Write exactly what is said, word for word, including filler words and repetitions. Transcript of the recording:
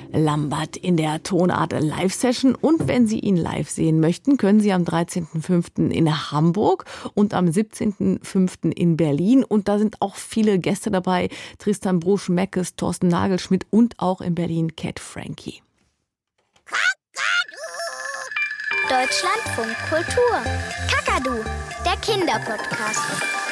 Lambert in der Tonart Live-Session. Und wenn Sie ihn live sehen möchten, können Sie am dreizehnten fünften in Hamburg und am siebzehnten fünften in Berlin. Und da sind auch viele Gäste dabei. Tristan Brusch, Meckes, Thorsten Nagelschmidt und auch in Berlin Cat Frankie. Deutschlandfunk Kultur. Kakadu, der Kinderpodcast.